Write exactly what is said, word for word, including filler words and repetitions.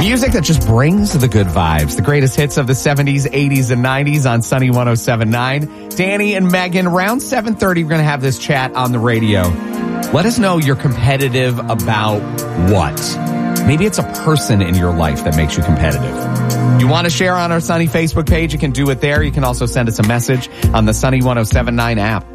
Music that just brings the good vibes. The greatest hits of the seventies, eighties, and nineties on Sunny one oh seven point nine. Danny and Megan, around seven thirty, we're going to have this chat on the radio. Let us know you're competitive about what. Maybe it's a person in your life that makes you competitive. You want to share on our Sunny Facebook page? You can do it there. You can also send us a message on the Sunny one oh seven point nine app.